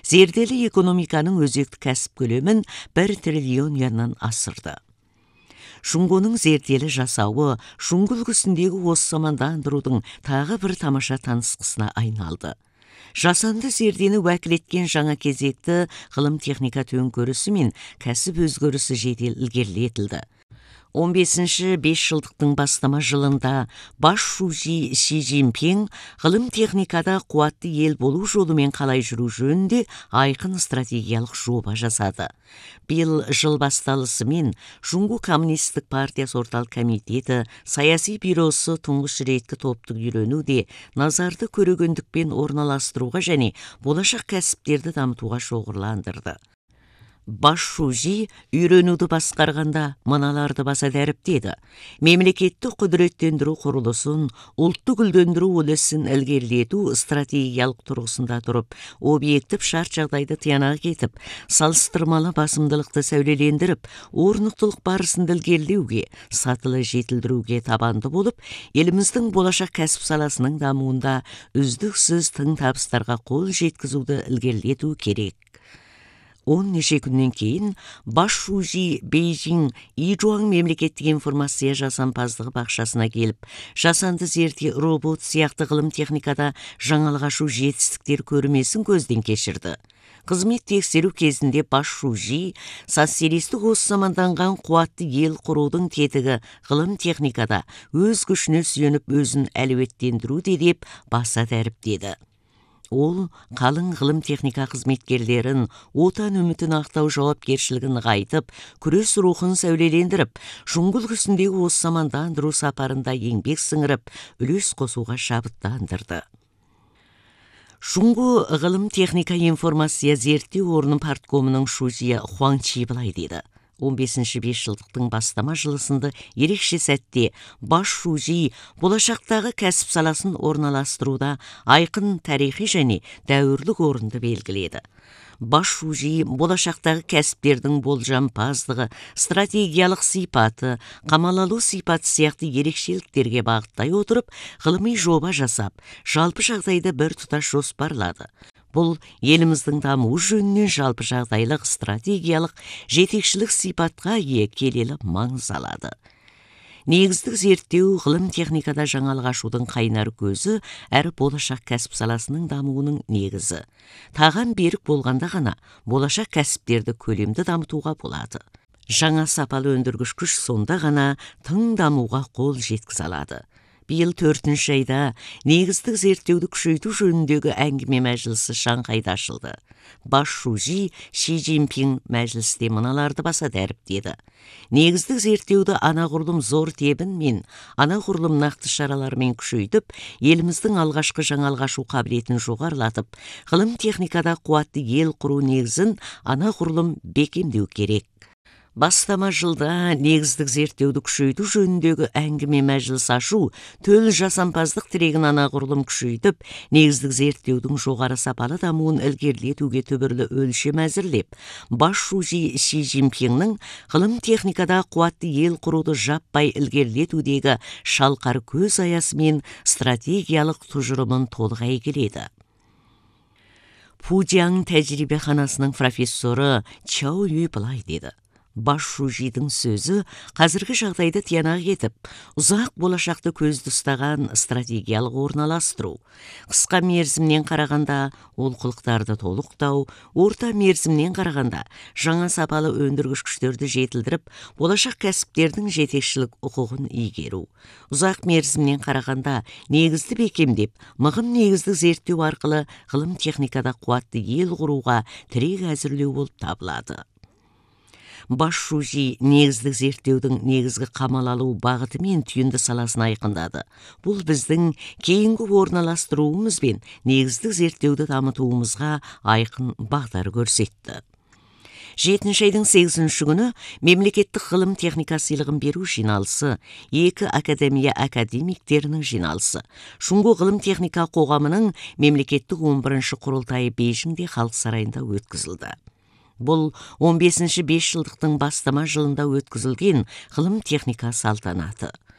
зерделі экономиканың өзекті кәсіп көлемін 1 триллион юаннан асырды. Шунгоның зерделі жасауы шуңғы үлгісіндегі осы замандандырудың тағы бір тамаша танысқысына айналды. Жасанды зердені уәкіл еткен жаңа кезекті ғылым техника төңкерісі мен кәсіп өзгерісі жедел ілгерілетілді. 15-ші 5 жылдықтың бастама жылында бас шужи Ши Цзиньпин ғылым техникада қуатты ел болу жолымен қалай жүру жөнінде айқын стратегиялық жоба жасады. Биыл жыл басталысымен Шуңгу коммунистік партиясы орталық комитеті саяси бюросы тұңғыш реткі топтық үйренуде назарды көрегендікпен орналастыруға және болашақ кәсіптерді дамытуға шоғырландырды. Бас шужи үйренуді басқарғанда мыналарды баса дәріптеді. Мемлекетті құдіреттендіру құрылысын, ұлтты гүлдендіру үлесін ілгерілету стратегиялық тұрғысында тұрып, объектив шарт жағдайды тиянақ етіп, салыстырмалы басымдылықты сәулелендіріп, орнықтылық барысын ілгерілеуге, сатылы жетілдіруге табанды болып, еліміздің болашақ кәсіп саласының дамуында үздіксіз тың табыстарға қол жеткізуді ілгерілету керек. 10 неше күннен кейін бас шужи Бейжің Ижуан мемлекеттік информация жасампаздығы бақшасына келіп, жасанды зерде робот сияқты ғылым техникада жаңалық ашу жетістіктер көрмесін көзден кешірді. Қызмет тексеру кезінде бас шужи социалистік осы заманданған қуатты ел құрудың тетігі ғылым техникада өз күшіне сүйеніп өзін әлеуеттендіруде деп баса дәріптеді. Ол қалың ғылым техника қызметкерлерін, отан үмітін ақтау жауапкершілігін ғайтып, күрес рухын сәулелендіріп, шуңғы үлгісіндегі осы замандандыру сапарында еңбек сіңіріп, үлес қосуға шабыттандырды. Шуңгу ғылым техника информация зерттеу орны парткомының шужия Хуаңчи былай деді. 15-ші 5 жылдықтың бастама жылысында ерекше сәтте бас шужи болашақтағы кәсіп саласын орналастыруда айқын тарихи және дәуірлік орынды белгіледі. Бас шужи болашақтағы кәсіптердің болжампаздығы, стратегиялық сипаты, қамалалу сипаты сияқты ерекшеліктерге бағыттай отырып, ғылыми жоба жасап, жалпы жағдайды бір тұтас жоспарлады. Бұл еліміздің дамуы жөнінен жалпы жағдайлық стратегиялық жетекшілік сипатқа ие келелі маңыз алады. Негіздік зерттеу ғылым техникада жаңалық ашудың қайнар көзі әрі болашақ кәсіп саласының дамуының негізі. Таған берік болғанда ғана болашақ кәсіптерді көлемді дамытуға болады. Жаңа сапалы өндіргіш күш сонда ғана тың дамуға қол жеткізе алады. Биыл 4-ші айда негіздік зерттеуді күшейту жөніндегі әңгіме мәжілісі Шанхайда ашылды. Бас шужи Ши Цзиньпин мәжілісте мыналарды баса дәріптеді. Негіздік зерттеуді анағұрлым зор тебін мен анағұрлым нақты шаралармен күшейтіп, еліміздің алғашқы жаңалық ашу қабілетін жоғарылатып, ғылым техникада қуатты ел құру негізін анағұрлым бекемдеу керек. Бастама жылда негіздік зерттеуді күшейту жөніндегі әңгіме мәжіліс ашу, төл жасампаздық тірегін анағұрлым күшейтіп, негіздік зерттеудің жоғары сапалы дамуын ілгерілетуге түбірлі өлшем әзірлеп, бас шужи Ши Цзиньпиннің ғылым техникада қуатты ел құруды жаппай ілгерілетудегі шалқар көз аясымен стратегиялық тұжырымын толғай келеді. Пудяң тәжірибеханасының профессоры Чао Ю былай деді. Бас шужидің сөзі қазіргі жағдайды тиянақ етіп, ұзақ болашақты көзді ұстаған стратегиялық орналастыру. Қысқа мерзімнен қарағанда олқылықтарды толықтау, орта мерзімнен қарағанда жаңа сапалы өндіргіш күштерді жетілдіріп, болашақ кәсіптердің жетекшілік құқығын игеру. Ұзақ мерзімнен қарағанда негізді бекемдеп, мығым негізді зерттеу арқылы ғылым техникада қуатты ел құруға тірек әзірлеу болып табылады. Бас шужи негіздік зерттеудің негізгі қамал алу бағыты мен түйінді саласын айқындады. Бұл біздің кейінгі орналастыруымыз бен негіздік зерттеуді дамытуымызға айқын бағдар көрсетті. 7-ші айдың 8-ші күні мемлекеттік ғылым техника сыйлығын беру жиналысы, екі академия академиктерінің жиналысы, Шуңгу ғылым техника қоғамының мемлекеттік 11-ші құрылтайы Бейжіңде халық сарайында өткізілді. Бұл 15-ші 5 жылдықтың бастама жылында өткізілген ғылым техника салтанаты.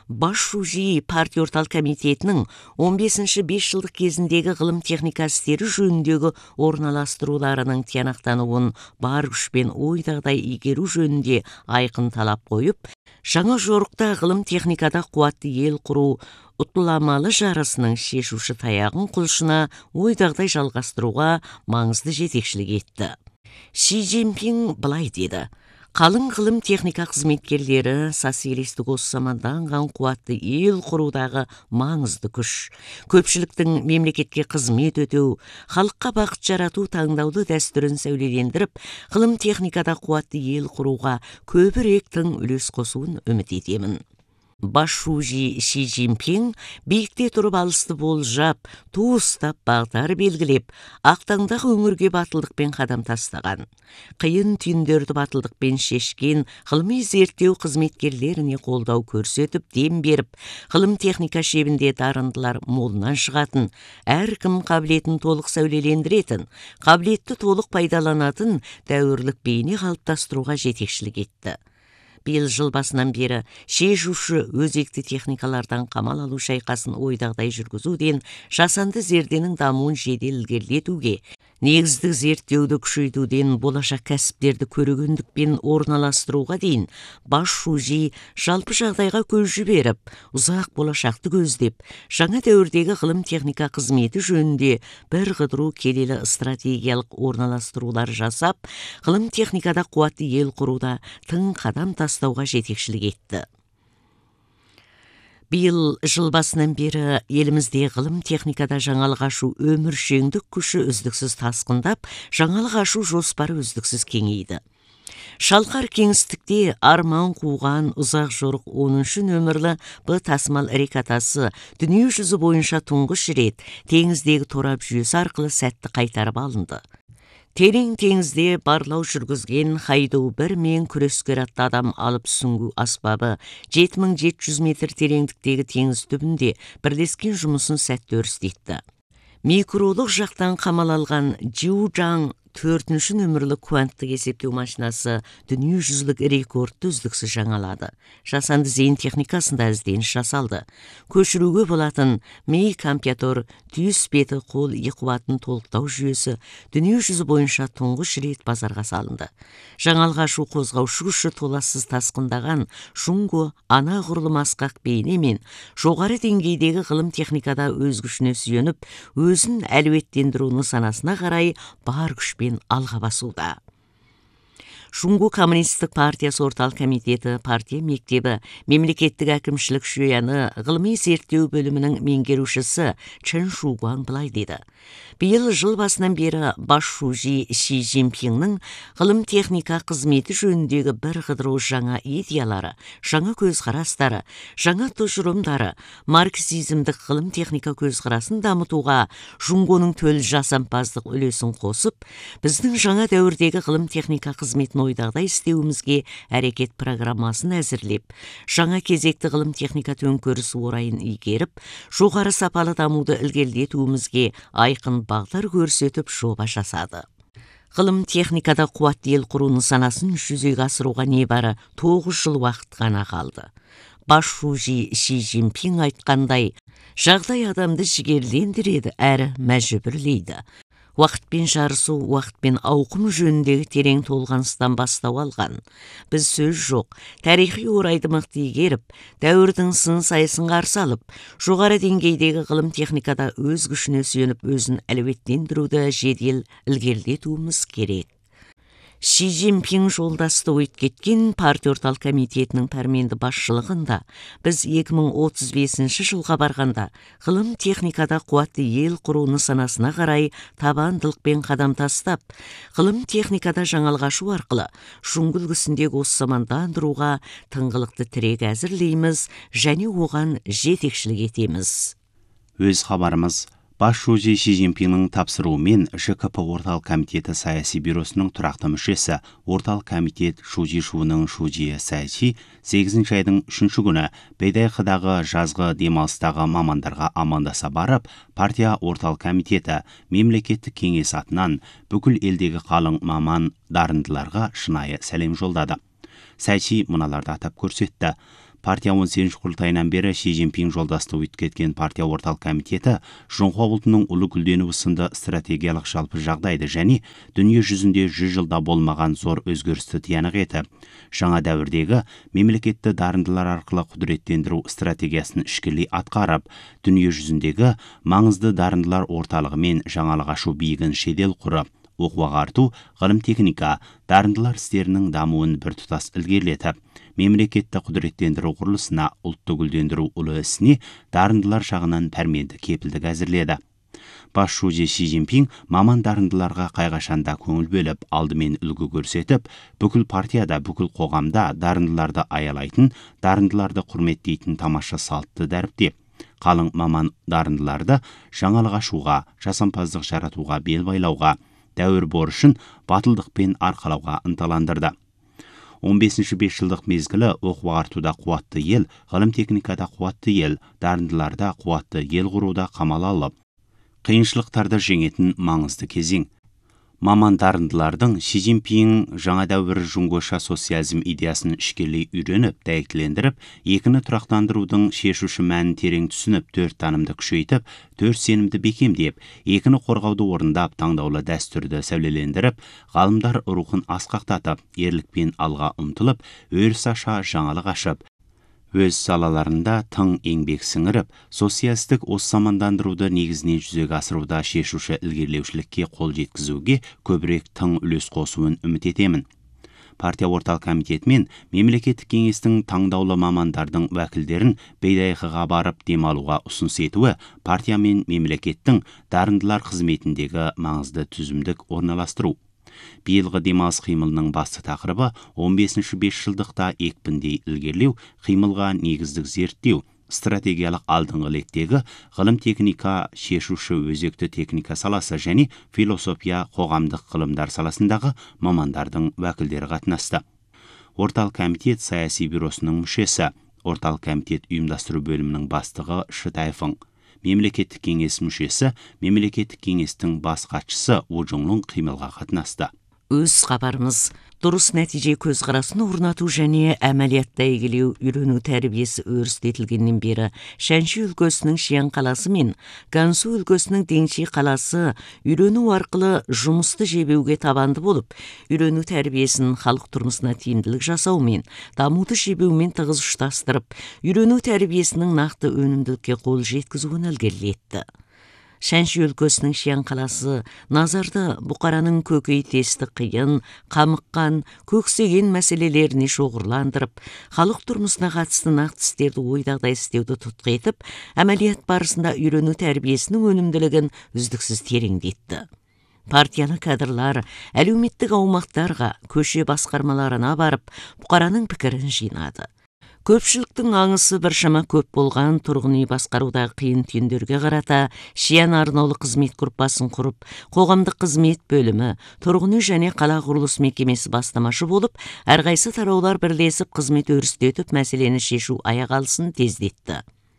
Баш Шужи партия орталық комитетінің 15-ші 5 жылдық кезіндегі ғылым техника істері жөніндегі орналастыруларының тиянақтануын бар күшпен ойдағыдай игеру жөнінде айқын талап қойып, жаңа жорықта ғылым техникада қуатты ел құру ұтыламалы жарысының шешуші таяғын құлшына ойдағыдай жалғастыруға маңызды жетекшілік етті. Ши Цзиньпин былай деді: қалың ғылым техника қызметкерлері социалистік осы заманданған қуатты ел құрудағы маңызды күш. Көпшіліктің мемлекетке қызмет өтеу, халыққа бақыт жарату таңдаулы дәстүрін сәулелендіріп, ғылым техникада қуатты ел құруға көбірек тың үлес қосуын үміт етемін. Баш Шужи Ши Цзиньпин биікте тұрып алысты болжап, ту ұстап бағдар белгілеп, ақтаңдағы өңірге батылдықпен қадам тастаған. Қиын түйіндерді батылдықпен шешкен ғылыми зерттеу қызметкерлеріне қолдау көрсетіп, дем беріп, ғылым техника шебінде дарындылар молынан шығатын, әркім қабілетін толық сәулелендіретін, қабілетті толық пайдаланатын дәуірлік бейне қалыптастыруға жетекшілік етті. Биыл жыл басынан бері шешуші өзекті техникалардан қамал алу шайқасын ойдағыдай жүргізуден жасанды зерденің дамуын жедел ілгерілетуге, негіздік зерттеуді күшейтуден болашақ кәсіптерді көрегендікпен орналастыруға дейін Баш Шужи жалпы жағдайға көз жіберіп, ұзақ болашақты көздеп, жаңа дәуірдегі ғылым техника қызметі жөнінде бір қыдыру келелі стратегиялық орналастырулар жасап, ғылым техникада қуатты ел құруда тың қадам тастауға жетекшілік етті. Биыл жыл басынан бері елімізде ғылым техникада жаңалық ашу өміршеңдік күші үздіксіз тасқындап, жаңалық ашу жоспары үздіксіз кеңейді. Шалқар кеңістікте арман қуған ұзақ жорық 10-ші нөмірлі Б тасымал рекатасы дүние жүзі бойынша тұңғыш рет теңіздегі торап жүйесі арқылы сәтті қайтарып алынды. Терең теңізде барлау жүргізген Хайдоу 1 мен күрескер атты адам алып сүңгу аспабы 7700 метр тереңдіктегі теңіз түбінде бірлескен жұмысын сәтті өрістетті. Микролық жақтан қамал алған Jiuzhang 4-ші нөмірлі кванттық есептеу машинасы дүние жүзілік рекордты үздіксіз жаңалады. Жасанды зейін техникасында ізденіс жасалды. Көшіруге болатын ми компьютер түйіс беті қол қуатын толықтау жүйесі дүние жүзі бойынша тұңғыш рет базарға салынды. Жаңалық ашу қозғаушы күші толассыз тасқындаған Шунго ана құрылым асқақ бейнемен жоғары деңгейдегі ғылым техникада өз күшіне сүйеніп, өзін әлеуеттендіру нысанасына қарай бар күшпен алға басуда. Шунго коммунистік партиясы орталық комитеті, партия мектебі, мемлекеттік әкімшілік жүйені ғылыми зерттеу бөлімінің меңгерушісі Чен Шугуан былай деді: биыл жыл басынан бері Баш Шужи Ши Цзиньпиннің ғылым техника қызметі жөніндегі бір қыдыру жаңа идеялары, жаңа көзқарастары, жаңа тұжырымдары, марксизмдік ғылым техника көзқарасын дамытуға Шунгоның төл жасампаздық үлесін қосып, біздің жаңа дәуірдегі ғылым техника қызметін ойдағыдай істеуімізге әрекет программасын әзірлеп, жаңа кезекті ғылым техника төңкерісі орайын игеріп, жоғары сапалы дамуды ілгерілетуімізге айқын бағдар көрсетіп жоба жасады. Ғылым техникада қуатты ел құру нысанасын жүзеге асыруға небары 9 жыл уақыт ғана қалды. Баш Шужи Ши Цзиньпин айтқандай, жағдай адамды жігерлендіреді әрі мәжбүрлейді. Уақытпен жарысу, уақытпен ауқым жөніндегі терең толғаныстан бастау алған. Біз сөз жоқ, тарихи орайды мықты игеріп, дәуірдің сын сайысын қарсы алып, жоғары деңгейдегі ғылым техникада өз күшіне сүйеніп, өзін әлеуеттендіруді жедел ілгерілетуіміз керек. Ши Цзиньпин жолдасты ойып кеткен партия орталық комитетінің пәрменді басшылығында біз 2035 жылға барғанда ғылым техникада қуатты ел құру нысанасына қарай табандылықпен қадам тастап, ғылым техникада жаңалық ашу арқылы Шунгу үлгісіндегі осы замандандыруға тыңғылықты тірек әзірлейміз және оған жетекшілік етеміз. Өз хабарымыз Баш Шужи Ши Цзиньпиннің тапсыруымен ЖКП орталық комитеті саяси бюросының тұрақты мүшесі, орталық комитет Шужи шуының Шужи Сайчи 8 айдың 3 күні Бейдайқыдағы жазғы демалыстағы мамандарға амандаса барып, партия орталық комитеті мемлекеттік кеңес атынан бүкіл елдегі қалың маман дарындыларға шынайы сәлем жолдады. Сайчи мыналарды атап көрсетті: Партия 18 құрылтайынан бері Ши Цзиньпин жолдасты өтіп кеткен партия орталық комитеті Жоңхуа ұлтының ұлы гүлденуі сынды стратегиялық жалпы жағдайды және дүние жүзінде 100 жылда болмаған зор өзгерісті тиянақ етіп, жаңа дәуірдегі мемлекетті дарындылар арқылы құдіреттендіру стратегиясын ішкілей атқарып, дүние жүзіндегі маңызды дарындылар орталығы мен жаңалық ашу биігін шедел құрып, оқу ағарту, ғылым техника, дарындылар істерінің дамуын біртұтас ілгерілетіп, мемлекетті құдіреттендіру құрылысына, ұлтты гүлдендіру ұлы ісіне дарындылар жағынан пәрменді кепілдік әзірледі. Бас шужи Ши Цзиньпин маман дарындыларға қайғашанда көңіл бөліп, алдымен үлгі көрсетіп, бүкіл партияда, бүкіл қоғамда дарындыларды аялайтын, дарындыларды құрметтейтін тамаша салтты дәріптеп, қалың маман дарындыларды жаңалық ашуға, жасампаздық жаратуға, бел байлауға, дәуір борышын батылдықпен арқалауға ынталандырды. 15-ші 5 жылдық мезгілі оқу ағартуда қуатты ел, ғылым техникада қуатты ел, дарындыларда қуатты ел құруда қамал алып, қиыншылықтарды жеңетін маңызды кезең. Маман дарындылардың Ши Цзиньпин жаңа дәуір жұңгоша социализм идеясын ішкелей үйреніп, дәйектілендіріп, екіні тұрақтандырудың шешуші мәнін терең түсініп, 4 танымды күшейтіп, 4 сенімді бекемдеп, екіні қорғауды орындап, таңдаулы дәстүрді сәулелендіріп, ғалымдар рухын асқақтатып, ерлікпен алға ұмтылып, өріс аша жаңалық ашып, өз салаларында тың еңбек сіңіріп, социалистік замандандыруды негізінен жүзеге асыруда шешуші ілгерілеушілікке қол жеткізуге көбірек тың үлес қосуын үміт етемін. Партия орталық комитеті мен мемлекеттік кеңестің таңдаулы мамандардың уәкілдерін Бейдайхыға барып демалуға ұсыныс етуі партия мен мемлекеттің дарындылар қызметіндегі маңызды түзімдік орналастыру. Биылғы демалыс қимылының басты тақырыбы 15-ші 5 жылдықта екпіндей ілгерілеу, қимылға негіздік зерттеу, стратегиялық алдыңғы лектегі ғылым техника, шешуші өзекті техника саласы және философия қоғамдық ғылымдар саласындағы мамандардың уәкілдері қатынасты. Орталық комитет саяси бюросының мүшесі, орталық комитет ұйымдастыру бөлімінің бастығы Ши Тайфың, мемлекеттік кеңес мүшесі, мемлекеттік кеңестің бас хатшысы У Жонглун қимылға қатынасты. Өз хабарымыз дұрыс нәтиже көзқарасын орнату және әмәлиятта игілеу үйрену тәрбиесі өрістетілгеннен бері Шаньши өлкесінің Шиян қаласы мен Гансу өлкесінің Деңши қаласы үйрену арқылы жұмысты жебеуге табанды болып, үйрену тәрбиесін халық тұрмысына тиімділік жасаумен, дамуды жебеумен тығыз ұштастырып, үйрену тәрбиесінің нақты өнімділікке қол жеткізуін ілгерілетті. Шаньши өлкесінің Шиян қаласы назарды бұқараның көкейтесті қиын, қамыққан, көксеген мәселелеріне шоғырландырып, халық тұрмысына қатысты нақты істерді ойдағдай істеуді тұтқы етіп, әмәлият барысында үйрену тәрбиесінің өнімділігін үздіксіз тереңдетті. Партияны кадрлар әлеуметтік аумақтарға, көше басқармаларына барып, бұқараның пікірін жинады. Көпшіліктің аңысы біршама көп болған тұрғын үй басқарудағы қиын түйіндерге қарата Шиян арнаулы қызмет группасын құрып, қоғамдық қызмет бөлімі, тұрғын үй және қала құрылыс мекемесі бастамашы болып, әрқайсы тараулар бірлесіп қызмет өрістетіп, мәселені шешу аяқ алысын тездетті.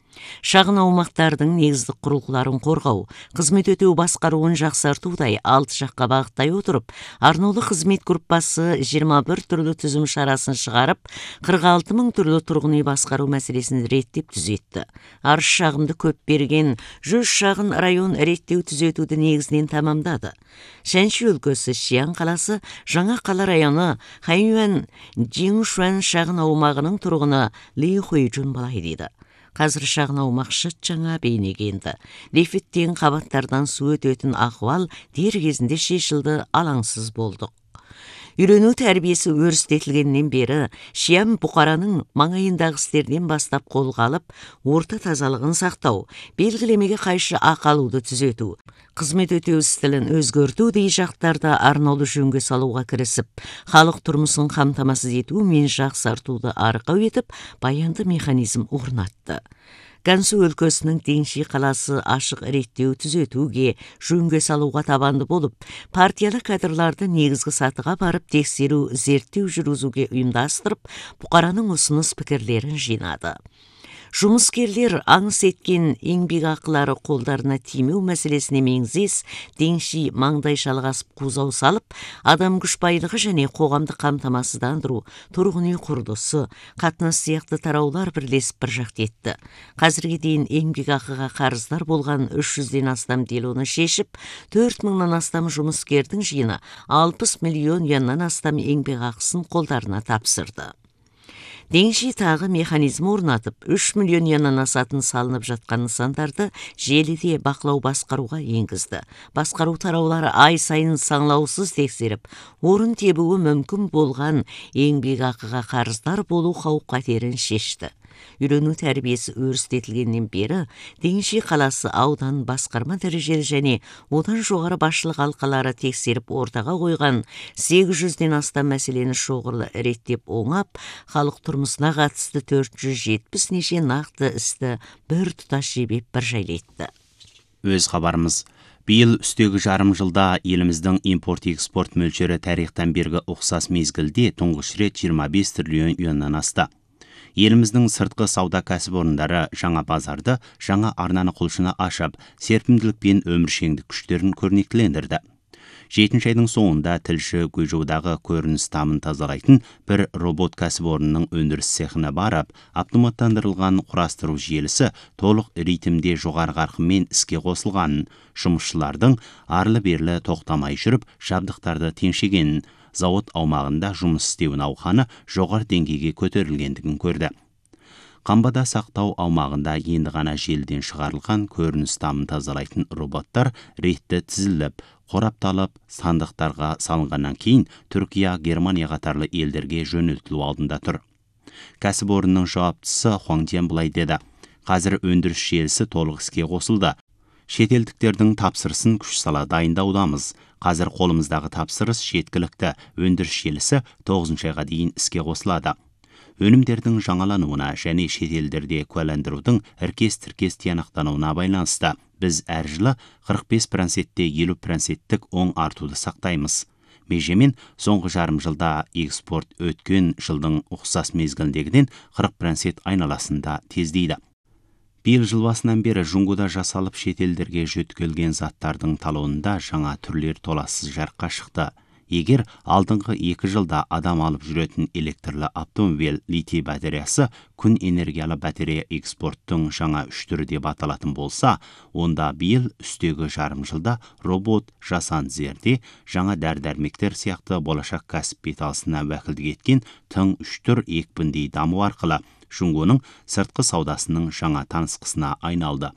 Шағын аумақтардың негіздік құрылғыларын қорғау, қызмет өтеу басқаруын жақсартудай 6 жаққа бағыттай отырып, арнаулы қызмет группасы 21 түрлі түзім шарасын шығарып, 46 мың түрлі тұрғын үй басқару мәселесін реттеп түзетті. Арыз шағымды көп берген 100 шағын район реттеу түзетуді негізінен тамамдады. Шаньши өлкесі Шиян қаласы жаңа қала районы Хайюан Жиңшуан шағын аумағының тұрғыны Ли Хуйжун былай дейді. Қазір шағын аумақ шыт жаңа бейнеге енді. Лифттен қабаттардан су өтетін ахуал дер кезінде шешілді, алаңсыз болдық. Үйрену тәрбиесі өрістетілгеннен бері Шиян бұқараның маңайындағы істерден бастап қолға алып, орта тазалығын сақтау, белгілемеге қайшы ақалуды түзету, қызмет өтеу стилін өзгерту дей жақтарды арнаулы жөнге салуға кірісіп, халық тұрмысын қамтамасыз ету мен жақсартуды арқау етіп, баянды механизм орнатты. Гансу өлкесінің Деңши қаласы ашық реттеу түзетуге, жөнге салуға табанды болып, партиялы кадрларды негізгі сатыға барып тексеру, зерттеу жүргізуге ұйымдастырып, бұқараның ұсыныс пікірлерін жинады. Жұмыскерлер аңыс еткен еңбек ақылары қолдарына тимеу мәселесіне меңзес, теңши маңдай шалғасып қузау салып, адам күш байлығы және қоғамдық қамтамасыздандыру, тұрғын үй құрылысы, қатынас сияқты тараулар бірлесіп бір жақты етті. Қазірге дейін еңбек ақыға қарыздар болған 300-ден астам делоны шешіп, 4.000-нан астам жұмыскердің жиыны 60 миллион юаннан астам еңбек ақысын қолдарына тапсырды. Теңши тағы механизм орнатып, 3 миллион юаннан асатын салынып жатқан нысандарды желіде бақылау басқаруға енгізді. Басқару тараулары ай сайын саңлаусыз тексеріп, орын тебуі мүмкін болған еңбек ақыға қарыздар болу қауіп-қатерін шешті. Үйрену тәрбиесі өрістетілгеннен бері Теңши қаласы аудан басқарма дәрежелі және одан жоғары басшылық алқалары тексеріп ортаға қойған 800-ден астам мәселені шоғырлы реттеп оңап, халық тұрмысына қатысты 470 неше нақты істі бір тұтас жебеп бір жайлетті. Өз хабарымыз. Биыл үстегі жарым жылда еліміздің импорт-экспорт мөлшері тарихтан бергі ұқсас мезгілде тұңғыш рет 25 триллион юаннан асты. Еліміздің сыртқы сауда кәсіпорындары жаңа базарды, жаңа арнаны құлшына ашып, серпімділікпен өміршеңдік күштерін көрнектілендірді. 7 айдың соңында тілші Гуйжоудағы көрініс тамын тазалайтын бір робот кәсіпорынның өндіріс цехына барып, автоматтандырылған құрастыру желісі толық ритмде жоғары қарқынмен іске қосылғанын, жұмысшылардың арлы-берлі тоқтамай жүріп, жабдықтарды теңшегенін, зауыт аумағында жұмыс істеу науқаны жоғары деңгейге көтерілгендігін көрді. Қамбада сақтау аумағында енді ғана желіден шығарылған көрініс тамын тазалайтын роботтар ретті тізіліп, қорапталып, сандықтарға салынғаннан кейін Түркия, Германия қатарлы елдерге жөнелтілу алдында тұр. Кәсіпорынның жауаптысы Хуаңден былай деді: қазір өндіріс желісі толық іске қосылды. Шетелдіктердің тапсырысын күш сала дайындаудамыз. Қазір қолымыздағы тапсырыс жеткілікті. Өндіріс желісі 9 айға дейін іске қосылады. Өнімдердің жаңалануына және шетелдерде куәландырудың іркес-тіркес тиянақтануына байланысты біз әр жылы 45%-те 50%-тік оң артуды сақтаймыз. Межемен соңғы жарым жылда экспорт өткен жылдың ұқсас мезгілдегіден 40% айналасында тездейді. Биыл жыл басынан бері Жунгуда жасалып шетелдерге жөткелген заттардың талонында жаңа түрлер толассыз жарыққа шықты. Егер алдыңғы 2 жылда адам алып жүретін электрлі автомобиль литий батареясы күн энергиялы батарея экспорттың жаңа 3 түрі деп аталатын болса, онда биыл үстегі жарым жылда робот, жасанды зерде, жаңа дәрі-дәрмектер сияқты болашақ кәсіп беталысына уәкілдік еткен тың 3 түр екпіндей даму арқылы Жунгоның сыртқы саудасының жаңа танысқысына айналды.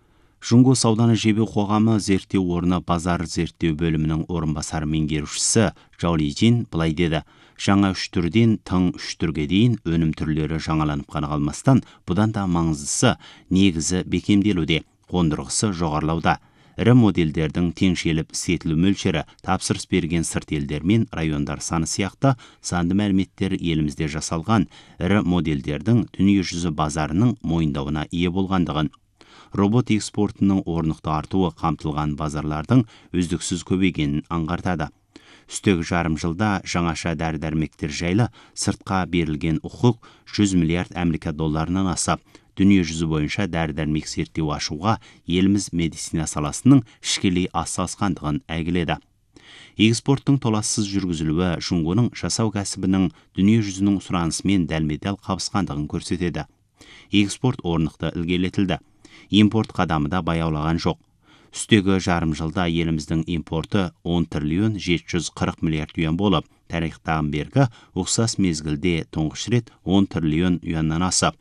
Жунго сауданы жебе қоғамы зерттеу орны базар зерттеу бөлімінің орынбасар меңгерушісі Жау Лижин былай деді: жаңа 3 түрден тың 3 түрге дейін өнім түрлері жаңаланып қана қалмастан, бұдан да маңыздысы негізі бекемделуде, қондырғысы жоғарылауда. Ірі модельдердің теңшеліп істетілу мөлшері, тапсырыс берген сырт елдер мен райондар саны сияқты санды мәліметтер елімізде жасалған ірі модельдердің дүниежүзі базарының мойындауына ие болғандығын, робот экспортының орнықты артуы қамтылған базарлардың үздіксіз көбейгенін аңғартады. Үстегі жарым жылда жаңаша дәрі-дәрмектер жайлы сыртқа берілген құқық 100 миллиард Америка долларынан асып, дүние жүзі бойынша дәрі-дәрмек зерттеу ашуға еліміз медицина саласының ішкелей атсалысқандығын әйгіледі. Экспорттың толассыз жүргізілуі Жунгоның жасау кәсібінің дүние жүзінің сұранысымен дәлме-дәл қабысқандығын көрсетеді. Экспорт орнықты ілгерілетілді. Импорт қадамы да баяулаған жоқ. Үстегі жарым жылда еліміздің импорты 10 триллион 740 миллиард юан болып, тарихтан бергі ұқсас мезгілде тұңғыш рет 10 триллион юаннан асып,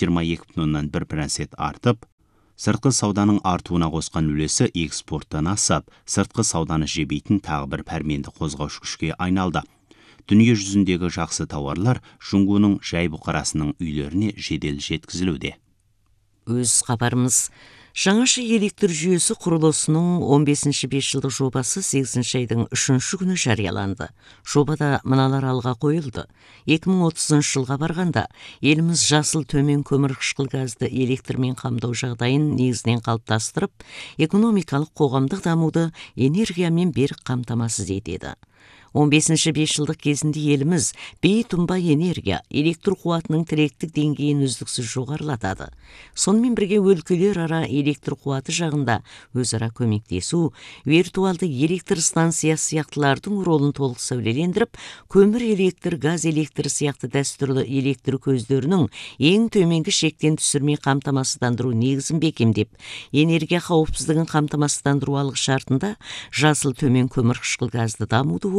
22,1% артып, сыртқы сауданың артуына қосқан үлесі экспорттан асып, сыртқы сауданы жебейтін тағы бір пәрменді қозғаушы күшке айналды. Дүние жүзіндегі жақсы тауарлар Жунгоның жай бұқарасының үйлеріне жедел жеткізілуде. Өз хабарымыз. Жаңаша электр жүйесі құрылысының 15-ші 5 жылдық жобасы 8 айдың 3-ші күні жарияланды. Жобада мыналар алға қойылды. 2030 жылға барғанда еліміз жасыл төмен көмірқышқыл газды электрмен қамтау жағдайын негізінен қалыптастырып, экономикалық қоғамдық дамуды энергиямен берік қамтамасыз етеді. 15 бесжылдық кезінде еліміз бейтұнба энергия, электр қуатының тіректік деңгейін үздіксіз жоғарылатады. Сонымен бірге өлкелер ара электр қуаты жағында өзара көмектесу, виртуалды электр станциясы сияқтылардың ролын толық сәулелендіріп, көмір электр, газ электр сияқты дәстүрлі электр көздерінің ең төменгі шектен түсірмей қамтамасыздандыру негізін бекемдеп, энергия қауіпсіздігін қамтамасыздандыру алғы шартында жасыл төмен көмірқышқыл газды дамуды